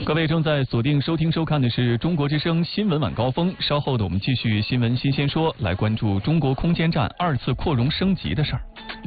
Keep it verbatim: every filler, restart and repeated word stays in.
各位正在锁定收听收看的是中国之声新闻晚高峰，稍后的我们继续新闻新鲜说，来关注中国空间站二次扩容升级的事儿。